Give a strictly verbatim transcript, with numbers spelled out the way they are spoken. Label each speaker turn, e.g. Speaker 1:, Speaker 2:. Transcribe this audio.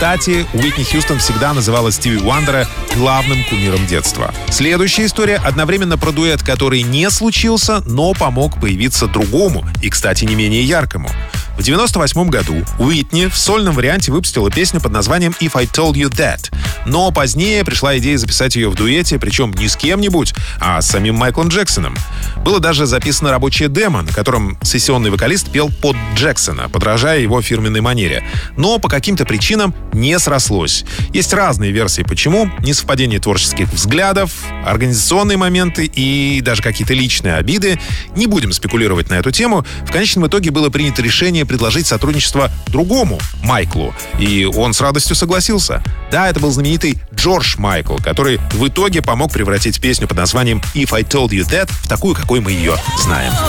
Speaker 1: Кстати, Уитни Хьюстон всегда называла Стиви Уандера главным кумиром детства. Следующая история одновременно про дуэт, который не случился, но помог появиться другому и, кстати, не менее яркому. В девяносто восьмом году Уитни в сольном варианте выпустила песню под названием «If I Told You That». Но позднее пришла идея записать ее в дуэте, причем не с кем-нибудь, а с самим Майклом Джексоном. Было даже записано рабочее демо, на котором сессионный вокалист пел под Джексона, подражая его фирменной манере. Но по каким-то причинам не срослось. Есть разные версии почему. Несовпадение творческих взглядов, организационные моменты и даже какие-то личные обиды. Не будем спекулировать на эту тему. В конечном итоге было принято решение предложить сотрудничество другому Майклу. И он с радостью согласился. Да, это был знаменитый Джордж Майкл, который в итоге помог превратить песню под названием «If I Told You That» в такую, какой мы ее знаем.